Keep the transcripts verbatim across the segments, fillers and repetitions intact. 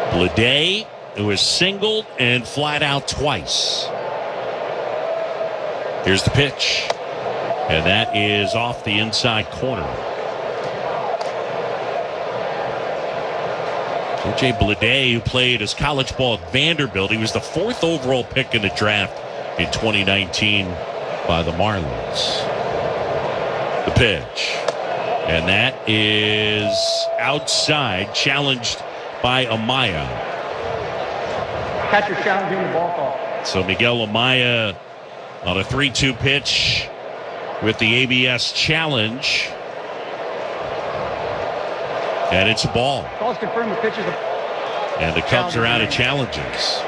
Bleday, who was singled and flat out twice. Here's the pitch. And that is off the inside corner. O J Bleday, who played his college ball at Vanderbilt, he was the fourth overall pick in the draft in twenty nineteen by the Marlins. The pitch. And that is outside, challenged by Amaya. Catcher challenging the ball call. So Miguel Amaya on a three two pitch with the A B S challenge. And it's a ball. Calls confirmed the pitch is a... And the Cubs are out of challenges.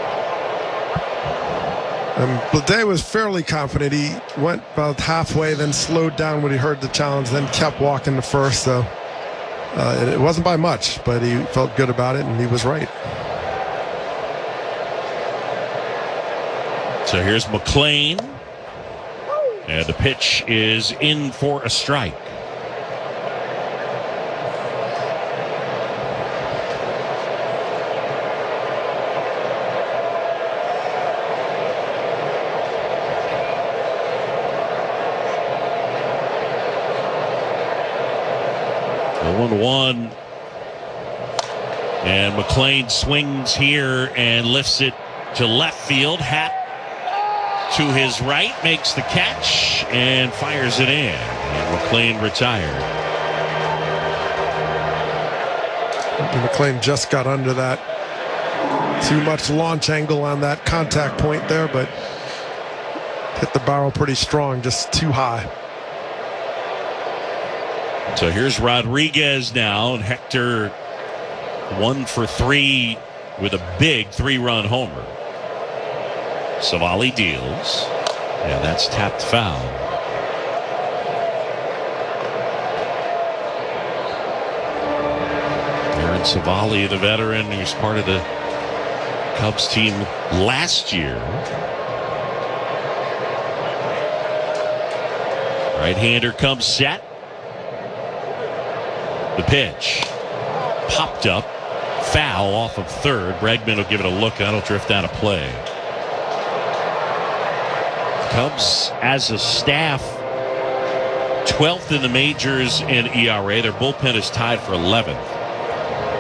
Um, Bleday was fairly confident. He went about halfway, then slowed down when he heard the challenge, then kept walking to first. So uh, it, it wasn't by much, but he felt good about it, and he was right. So here's McLean. And the pitch is in for a strike. one one. And McLean swings here and lifts it to left field. Happ to his right, makes the catch and fires it in. And McLean retired. And McLean just got under that. Too much launch angle on that contact point there, but hit the barrel pretty strong, just too high. So here's Rodriguez now, and Hector one for three with a big three-run homer. Savali deals, and that's tapped foul. Aaron Savali, the veteran who's part of the Cubs team last year. Right-hander comes set. The pitch popped up, foul off of third. Bregman will give it a look. That'll drift out of play. Cubs as a staff twelfth in the majors in E R A. Their bullpen is tied for eleventh.